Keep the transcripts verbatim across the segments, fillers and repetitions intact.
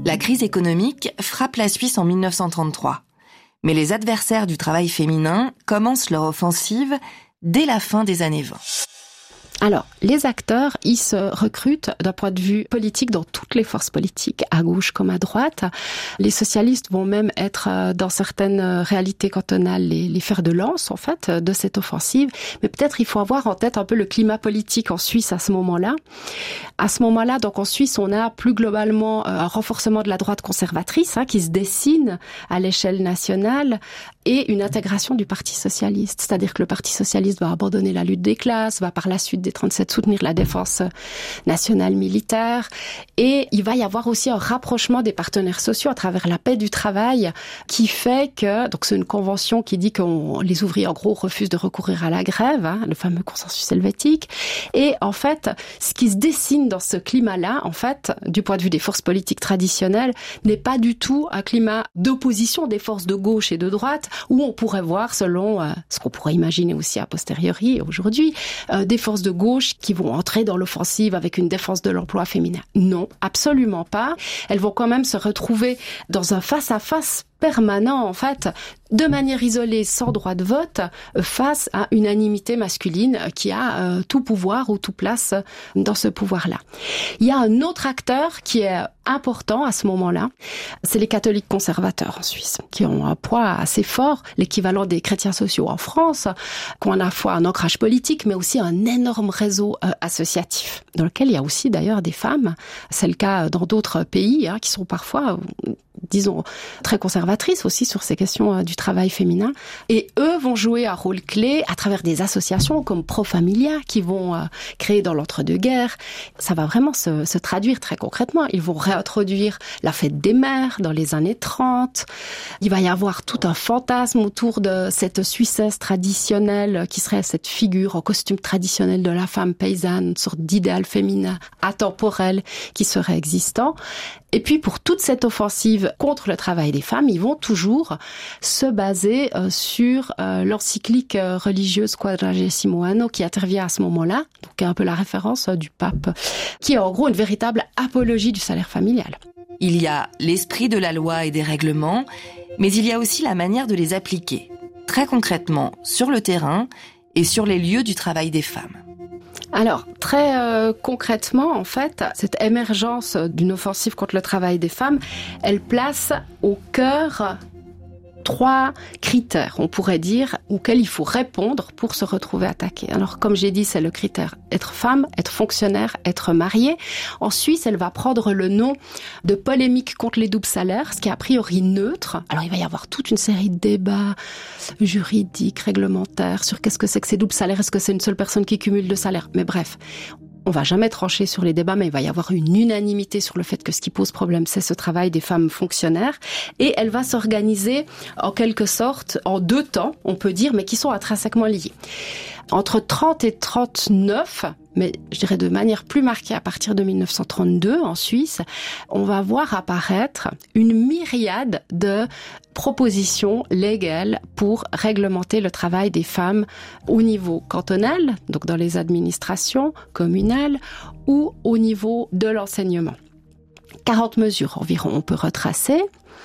La crise économique frappe la Suisse en dix-neuf cent trente-trois. Mais les adversaires du travail féminin commencent leur offensive dès la fin des années vingt. Alors, les acteurs, ils se recrutent d'un point de vue politique dans toutes les forces politiques, à gauche comme à droite. Les socialistes vont même être, dans certaines réalités cantonales, les, les fers de lance, en fait, de cette offensive. Mais peut-être il faut avoir en tête un peu le climat politique en Suisse à ce moment-là. À ce moment-là, donc en Suisse, on a plus globalement un renforcement de la droite conservatrice hein, qui se dessine à l'échelle nationale et une intégration du Parti socialiste. C'est-à-dire que le Parti socialiste va abandonner la lutte des classes, va par la suite des trente-sept soutenir la défense nationale militaire. Et il va y avoir aussi un rapprochement des partenaires sociaux à travers la paix du travail qui fait que, donc c'est une convention qui dit que les ouvriers en gros refusent de recourir à la grève, hein, le fameux consensus helvétique. Et en fait, ce qui se dessine dans ce climat-là, en fait, du point de vue des forces politiques traditionnelles, n'est pas du tout un climat d'opposition des forces de gauche et de droite, où on pourrait voir, selon euh, ce qu'on pourrait imaginer aussi a posteriori aujourd'hui, euh, des forces de gauche qui vont entrer dans l'offensive avec une défense de l'emploi féminin. Non, absolument pas. Elles vont quand même se retrouver dans un face-à-face permanent, en fait, de manière isolée, sans droit de vote, face à une unanimité masculine qui a euh, tout pouvoir ou tout place dans ce pouvoir-là. Il y a un autre acteur qui est important à ce moment-là, c'est les catholiques conservateurs en Suisse, qui ont un poids assez fort, l'équivalent des chrétiens sociaux en France, qui ont à la fois un ancrage politique, mais aussi un énorme réseau euh, associatif, dans lequel il y a aussi d'ailleurs des femmes, c'est le cas dans d'autres pays, hein, qui sont parfois... disons, très conservatrices aussi sur ces questions du travail féminin. Et eux vont jouer un rôle clé à travers des associations comme Pro Familia qui vont euh, créer dans l'entre-deux-guerres. Ça va vraiment se, se traduire très concrètement. Ils vont réintroduire la fête des mères dans les années trente. Il va y avoir tout un fantasme autour de cette Suissesse traditionnelle qui serait cette figure en costume traditionnel de la femme paysanne, une sorte d'idéal féminin atemporel qui serait existant. Et puis, pour toute cette offensive contre le travail des femmes, ils vont toujours se baser euh, sur euh, l'encyclique euh, religieuse Quadragesimo Anno qui intervient à ce moment-là, donc un peu la référence euh, du pape, qui est en gros une véritable apologie du salaire familial. Il y a l'esprit de la loi et des règlements, mais il y a aussi la manière de les appliquer, très concrètement, sur le terrain et sur les lieux du travail des femmes. Alors, très euh, concrètement, en fait, cette émergence d'une offensive contre le travail des femmes, elle place au cœur trois critères, on pourrait dire, auxquels il faut répondre pour se retrouver attaqué. Alors, comme j'ai dit, c'est le critère être femme, être fonctionnaire, être mariée. En Suisse, elle va prendre le nom de polémique contre les doubles salaires, ce qui est a priori neutre. Alors, il va y avoir toute une série de débats juridiques, réglementaires, sur qu'est-ce que c'est que ces doubles salaires, est-ce que c'est une seule personne qui cumule deux salaires? Mais bref, on va jamais trancher sur les débats, mais il va y avoir une unanimité sur le fait que ce qui pose problème, c'est ce travail des femmes fonctionnaires. Et elle va s'organiser en quelque sorte en deux temps, on peut dire, mais qui sont intrinsèquement liés. Entre trente et trente-neuf, mais je dirais de manière plus marquée à partir de dix-neuf cent trente-deux en Suisse, on va voir apparaître une myriade de propositions légales pour réglementer le travail des femmes au niveau cantonal, donc dans les administrations communales, ou au niveau de l'enseignement. quarante mesures environ on peut retracer.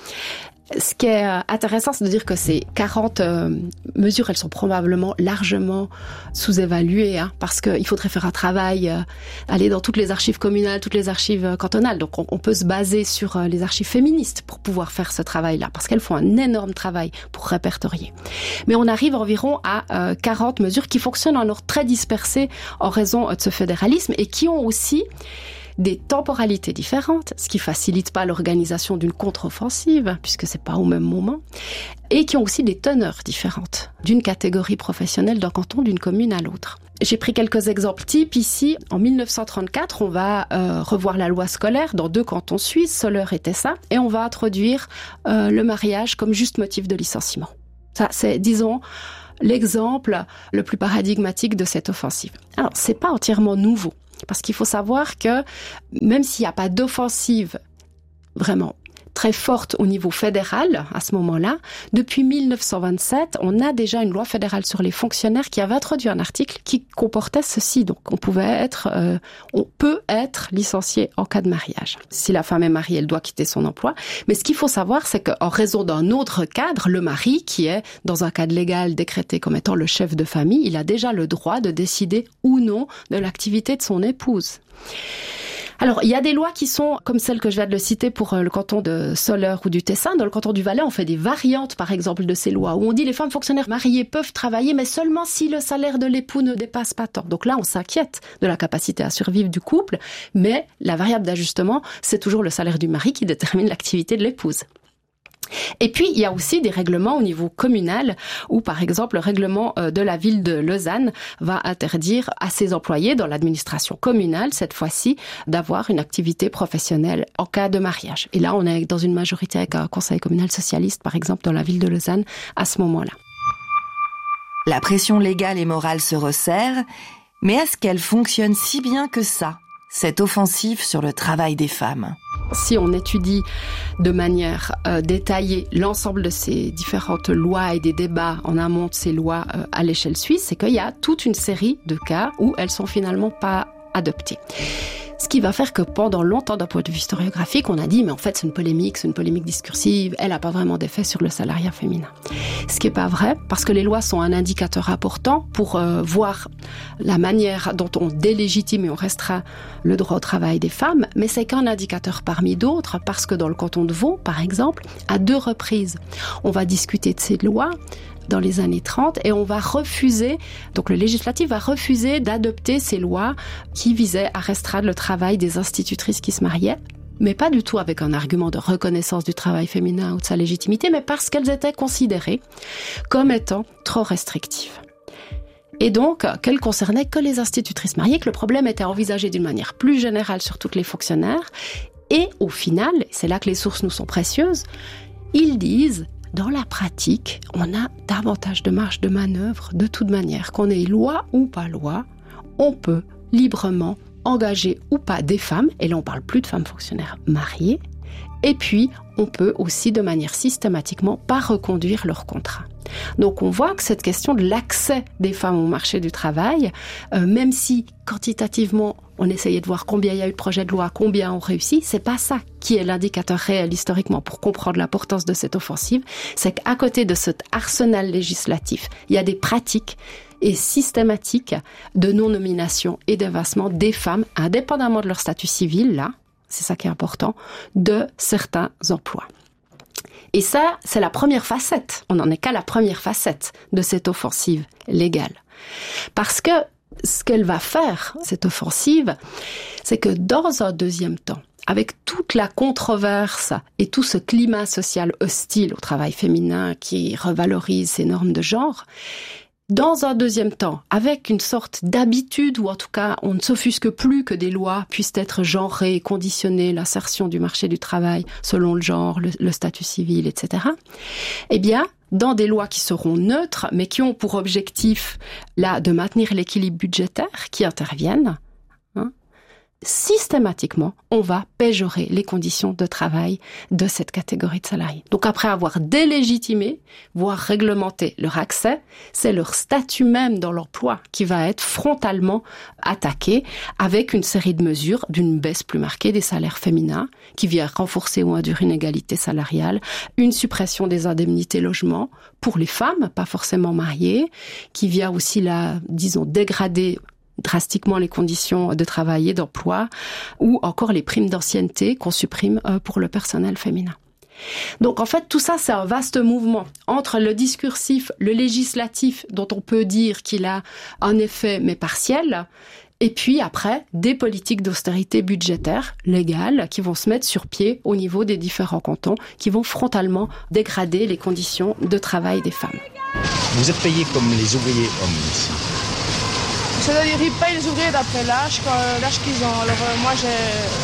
Ce qui est intéressant, c'est de dire que ces quarante euh, mesures, elles sont probablement largement sous-évaluées, hein, parce qu'il faudrait faire un travail, euh, aller dans toutes les archives communales, toutes les archives cantonales. Donc on, on peut se baser sur euh, les archives féministes pour pouvoir faire ce travail-là, parce qu'elles font un énorme travail pour répertorier. Mais on arrive environ à euh, quarante mesures qui fonctionnent en ordre très dispersé en raison de ce fédéralisme et qui ont aussi des temporalités différentes, ce qui facilite pas l'organisation d'une contre-offensive, puisque c'est pas au même moment, et qui ont aussi des teneurs différentes, d'une catégorie professionnelle, d'un canton, d'une commune à l'autre. J'ai pris quelques exemples types ici. En dix-neuf cent trente-quatre, on va euh, revoir la loi scolaire dans deux cantons suisses, Soleure et Tessa, et on va introduire euh, le mariage comme juste motif de licenciement. Ça, c'est, disons, l'exemple le plus paradigmatique de cette offensive. Alors, c'est pas entièrement nouveau. Parce qu'il faut savoir que même s'il n'y a pas d'offensive vraiment très forte au niveau fédéral à ce moment-là. Depuis mille neuf cent vingt-sept, on a déjà une loi fédérale sur les fonctionnaires qui avait introduit un article qui comportait ceci. Donc, on pouvait être, euh, on peut être licencié en cas de mariage. Si la femme est mariée, elle doit quitter son emploi. Mais ce qu'il faut savoir, c'est qu'en raison d'un autre cadre, le mari, qui est dans un cadre légal décrété comme étant le chef de famille, il a déjà le droit de décider ou non de l'activité de son épouse. Alors, il y a des lois qui sont, comme celle que je viens de le citer pour le canton de Soleure ou du Tessin. Dans le canton du Valais, on fait des variantes, par exemple, de ces lois, où on dit les femmes fonctionnaires mariées peuvent travailler, mais seulement si le salaire de l'époux ne dépasse pas tant. Donc là, on s'inquiète de la capacité à survivre du couple, mais la variable d'ajustement, c'est toujours le salaire du mari qui détermine l'activité de l'épouse. Et puis, il y a aussi des règlements au niveau communal où, par exemple, le règlement de la ville de Lausanne va interdire à ses employés dans l'administration communale, cette fois-ci, d'avoir une activité professionnelle en cas de mariage. Et là, on est dans une majorité avec un conseil communal socialiste, par exemple, dans la ville de Lausanne, à ce moment-là. La pression légale et morale se resserre, mais est-ce qu'elle fonctionne si bien que ça, cette offensive sur le travail des femmes ? Si on étudie de manière euh, détaillée l'ensemble de ces différentes lois et des débats en amont de ces lois euh, à l'échelle suisse, c'est qu'il y a toute une série de cas où elles sont finalement pas adoptées. Ce qui va faire que pendant longtemps, d'un point de vue historiographique, on a dit, mais en fait, c'est une polémique, c'est une polémique discursive, elle n'a pas vraiment d'effet sur le salariat féminin. Ce qui n'est pas vrai, parce que les lois sont un indicateur important pour euh, voir la manière dont on délégitime et on restreint le droit au travail des femmes, mais c'est qu'un indicateur parmi d'autres, parce que dans le canton de Vaud, par exemple, à deux reprises, on va discuter de ces lois, dans les années trente, et on va refuser, donc le législatif va refuser d'adopter ces lois qui visaient à restreindre le travail des institutrices qui se mariaient, mais pas du tout avec un argument de reconnaissance du travail féminin ou de sa légitimité, mais parce qu'elles étaient considérées comme étant trop restrictives. Et donc, qu'elles concernaient que les institutrices mariées, que le problème était envisagé d'une manière plus générale sur toutes les fonctionnaires, et au final, c'est là que les sources nous sont précieuses, ils disent: dans la pratique, on a davantage de marge de manœuvre de toute manière. Qu'on ait loi ou pas loi, on peut librement engager ou pas des femmes, et là on parle plus de femmes fonctionnaires mariées, et puis on peut aussi de manière systématiquement pas reconduire leur contrat. Donc on voit que cette question de l'accès des femmes au marché du travail, euh, même si quantitativement on essayait de voir combien il y a eu de projets de loi, combien on réussit, c'est pas ça qui est l'indicateur réel historiquement pour comprendre l'importance de cette offensive. C'est qu'à côté de cet arsenal législatif, il y a des pratiques et systématiques de non-nomination et d'évincement des femmes, indépendamment de leur statut civil, là, c'est ça qui est important, de certains emplois. Et ça, c'est la première facette. On n'en est qu'à la première facette de cette offensive légale. Parce que ce qu'elle va faire, cette offensive, c'est que dans un deuxième temps, avec toute la controverse et tout ce climat social hostile au travail féminin qui revalorise ces normes de genre, dans un deuxième temps, avec une sorte d'habitude, ou en tout cas, on ne s'offusque plus que des lois puissent être genrées, conditionner l'insertion du marché du travail selon le genre, le, le statut civil, et cetera. Eh bien, dans des lois qui seront neutres, mais qui ont pour objectif, là, de maintenir l'équilibre budgétaire, qui interviennent, hein, systématiquement, on va péjorer les conditions de travail de cette catégorie de salariés. Donc après avoir délégitimé, voire réglementé leur accès, c'est leur statut même dans l'emploi qui va être frontalement attaqué avec une série de mesures d'une baisse plus marquée des salaires féminins qui vient renforcer ou induire une égalité salariale, une suppression des indemnités logement pour les femmes, pas forcément mariées, qui vient aussi là, disons, dégrader drastiquement les conditions de travail et d'emploi, ou encore les primes d'ancienneté qu'on supprime pour le personnel féminin. Donc en fait, tout ça, c'est un vaste mouvement entre le discursif, le législatif, dont on peut dire qu'il a un effet mais partiel, et puis après, des politiques d'austérité budgétaire, légales, qui vont se mettre sur pied au niveau des différents cantons, qui vont frontalement dégrader les conditions de travail des femmes. Vous êtes payés comme les ouvriers hommes ici? C'est-à-dire ils payent les ouvriers d'après l'âge, l'âge qu'ils ont. Alors euh, moi j'ai...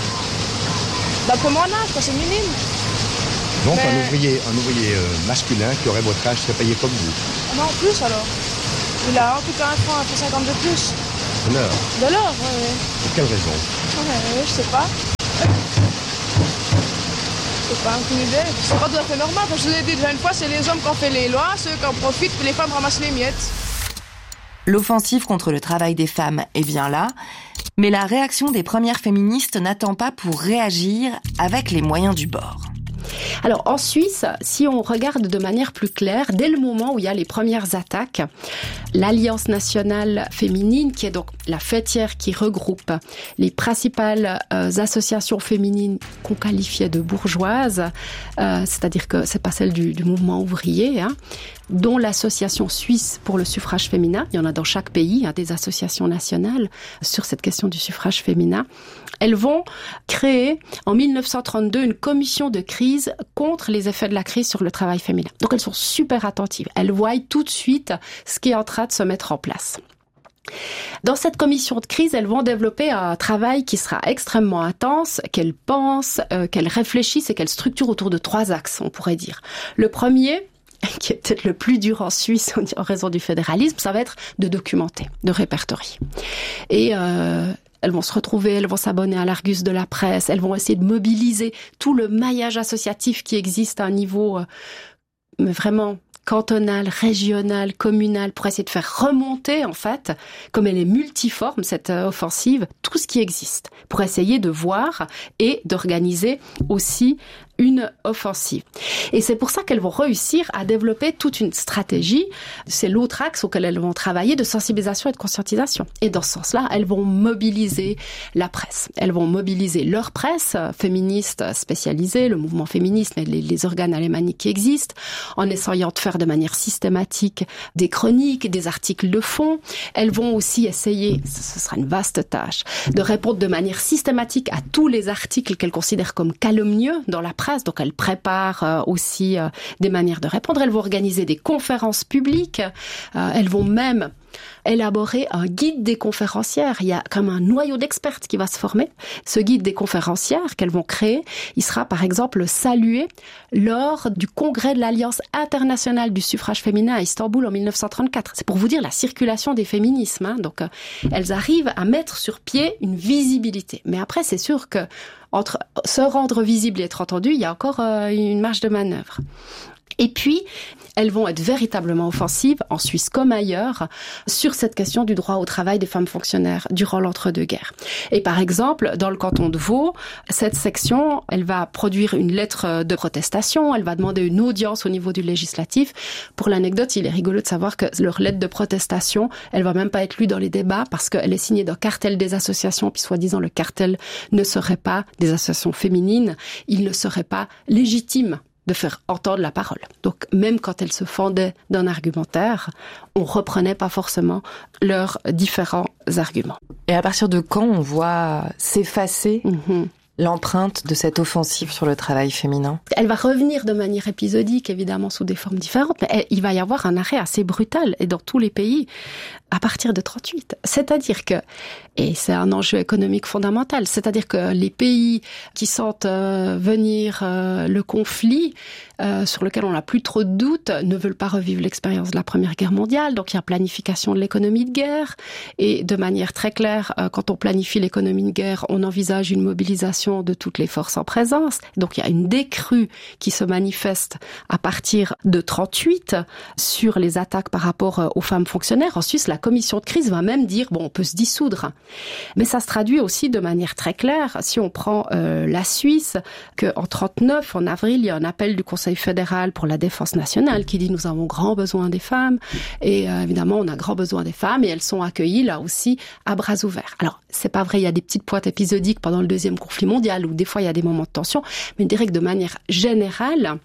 D'après mon âge, quoi, c'est minime. Donc Mais... un ouvrier, un ouvrier euh, masculin qui aurait votre âge serait payé comme vous? Non, plus alors. Il a en tout cas un franc, un franc cinquante de plus. De l'heure? De l'heure, oui, oui. Pour quelle raison? Ouais, je sais pas. Je c'est pas une idée. C'est pas tout à fait normal. Comme je vous ai dit déjà une fois, c'est les hommes qui ont fait les lois, ceux qui en profitent, puis les femmes ramassent les miettes. L'offensive contre le travail des femmes est bien là, mais la réaction des premières féministes n'attend pas pour réagir avec les moyens du bord. Alors en Suisse, si on regarde de manière plus claire, dès le moment où il y a les premières attaques, l'Alliance nationale féminine, qui est donc la fêtière qui regroupe les principales euh, associations féminines qu'on qualifiait de bourgeoises, euh, c'est-à-dire que c'est pas celle du, du mouvement ouvrier, hein, dont l'association suisse pour le suffrage féminin, il y en a dans chaque pays, hein, des associations nationales sur cette question du suffrage féminin. Elles vont créer en mille neuf cent trente-deux une commission de crise contre les effets de la crise sur le travail féminin. Donc elles sont super attentives. Elles voient tout de suite ce qui est en train de se mettre en place. Dans cette commission de crise, elles vont développer un travail qui sera extrêmement intense, qu'elles pensent, euh, qu'elles réfléchissent et qu'elles structurent autour de trois axes, on pourrait dire. Le premier, qui est peut-être le plus dur en Suisse en raison du fédéralisme, ça va être de documenter, de répertorier. Et euh, elles vont se retrouver, elles vont s'abonner à l'Argus de la presse, elles vont essayer de mobiliser tout le maillage associatif qui existe à un niveau euh, mais vraiment cantonal, régional, communal, pour essayer de faire remonter, en fait, comme elle est multiforme, cette offensive, tout ce qui existe, pour essayer de voir et d'organiser aussi une offensive. Et c'est pour ça qu'elles vont réussir à développer toute une stratégie, c'est l'autre axe auquel elles vont travailler, de sensibilisation et de conscientisation. Et dans ce sens-là, elles vont mobiliser la presse. Elles vont mobiliser leur presse, féministe spécialisée, le mouvement féministe, mais les, les organes alémaniques qui existent, en essayant de faire de manière systématique des chroniques, des articles de fond. Elles vont aussi essayer, ce sera une vaste tâche, de répondre de manière systématique à tous les articles qu'elles considèrent comme calomnieux dans la presse. Donc elles préparent aussi des manières de répondre. Elles vont organiser des conférences publiques. Elles vont même élaborer un guide des conférencières. Il y a comme un noyau d'expertes qui va se former. Ce guide des conférencières qu'elles vont créer, il sera par exemple salué lors du congrès de l'Alliance internationale du suffrage féminin à Istanbul en mille neuf cent trente-quatre. C'est pour vous dire la circulation des féminismes. Hein. Donc, euh, elles arrivent à mettre sur pied une visibilité. Mais après, c'est sûr que entre se rendre visible et être entendu, il y a encore euh, une marge de manœuvre. Et puis, elles vont être véritablement offensives, en Suisse comme ailleurs, sur cette question du droit au travail des femmes fonctionnaires durant l'entre-deux-guerres. Et par exemple, dans le canton de Vaud, cette section, elle va produire une lettre de protestation, elle va demander une audience au niveau du législatif. Pour l'anecdote, il est rigolo de savoir que leur lettre de protestation, elle va même pas être lue dans les débats parce qu'elle est signée d'un cartel des associations, puis soi-disant le cartel ne serait pas, des associations féminines, il ne serait pas légitime de faire entendre la parole. Donc, même quand elles se fendaient d'un argumentaire, on reprenait pas forcément leurs différents arguments. Et à partir de quand on voit s'effacer Mm-hmm. l'empreinte de cette offensive sur le travail féminin? Elle va revenir de manière épisodique, évidemment, sous des formes différentes, mais elle, il va y avoir un arrêt assez brutal, et dans tous les pays, à partir de trente-huit. C'est-à-dire que, et c'est un enjeu économique fondamental, c'est-à-dire que les pays qui sentent euh, venir euh, le conflit, euh, sur lequel on n'a plus trop de doutes, ne veulent pas revivre l'expérience de la Première Guerre mondiale, donc il y a planification de l'économie de guerre, et de manière très claire, euh, quand on planifie l'économie de guerre, on envisage une mobilisation de toutes les forces en présence, donc il y a une décrue qui se manifeste à partir de trente-huit sur les attaques par rapport aux femmes fonctionnaires. En Suisse, la commission de crise va même dire, bon, on peut se dissoudre. Mais ça se traduit aussi de manière très claire, si on prend euh, la Suisse, qu'en trente-neuf, en avril, il y a un appel du Conseil fédéral pour la défense nationale qui dit nous avons grand besoin des femmes, et euh, évidemment on a grand besoin des femmes, et elles sont accueillies là aussi à bras ouverts. Alors, c'est pas vrai, il y a des petites pointes épisodiques pendant le deuxième conflit mondial, où des fois il y a des moments de tension, mais je dirais que de manière générale,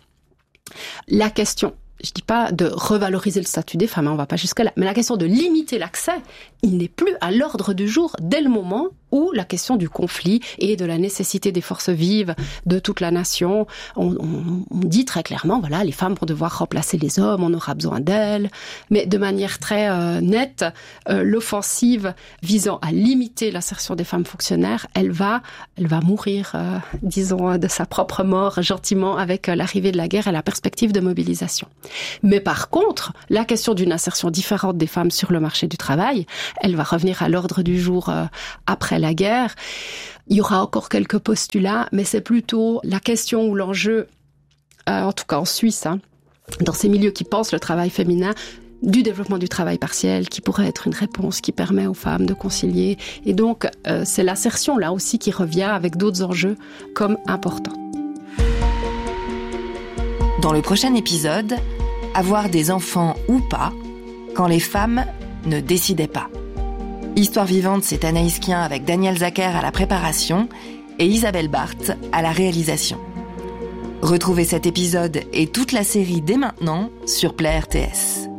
la question, je dis pas de revaloriser le statut des femmes, hein, on va pas jusque là, mais la question de limiter l'accès, il n'est plus à l'ordre du jour dès le moment où la question du conflit et de la nécessité des forces vives de toute la nation, on, on, on dit très clairement, voilà, les femmes vont devoir remplacer les hommes, on aura besoin d'elles, mais de manière très euh, nette, euh, l'offensive visant à limiter l'insertion des femmes fonctionnaires, elle va, elle va mourir, euh, disons, de sa propre mort gentiment avec euh, l'arrivée de la guerre et la perspective de mobilisation. Mais par contre, la question d'une insertion différente des femmes sur le marché du travail, elle va revenir à l'ordre du jour euh, après la guerre. Il y aura encore quelques postulats, mais c'est plutôt la question ou l'enjeu, euh, en tout cas en Suisse, hein, dans ces milieux qui pensent le travail féminin, du développement du travail partiel, qui pourrait être une réponse qui permet aux femmes de concilier. Et donc, euh, c'est l'assertion là aussi qui revient avec d'autres enjeux comme importants. Dans le prochain épisode, avoir des enfants ou pas, quand les femmes ne décidaient pas. Histoire vivante, c'est Anaïs Kien avec Daniel Zacher à la préparation et Isabelle Barthes à la réalisation. Retrouvez cet épisode et toute la série dès maintenant sur Play R T S.